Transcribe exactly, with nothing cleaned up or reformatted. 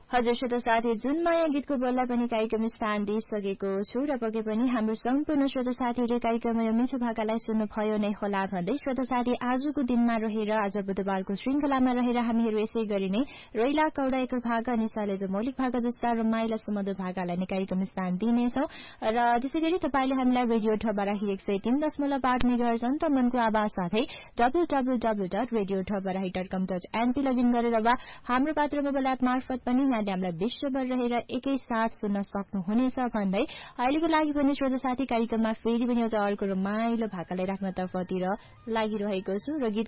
हजुर श्रोता साथी जुन माया गीतको बोल्दा पनि कार्यक्रम स्थान दिइसकेको छु र पके पनि हाम्रो सम्पूर्ण श्रोता साथीहरूले कार्यक्रममा यो मिठो भाकालाई सुन्नुभयो नै होला भन्दै श्रोता साथी आजको दिनमा रहेर आज बुधबारको श्रृंखलामा रहेर हामीहरू यसै गरी नै रोइला कौडाएको भाका अनि शैलजा मौलिक भाका जस्ता रमाइला सुमधुर भाकालाई नै कार्यक्रम स्थान दिनेछौं र त्यसै गरी तपाईले हामीलाई रेडियो ठबराही एक सय तीन दशमलव आठ मेगाहर्ज अन्तर्मनको आवाज साथै W W W dot radio ठबराही dot कम डट एनपी लगइन गरेर वा हाम्रो पात्र मोबाइल एप मार्फत पनि यहाँले हामीलाई विश्वभर रहेर एकैसाथ सुन्न सक्नुहुनेछ भन्दै अहिलेको लागि पनि श्रोता साथी कार्यक्रममा फेरि पनि एउटा अर्को रमाइलो भाकालाई राख्न तर्फतिर लागिरहेको छु र गीत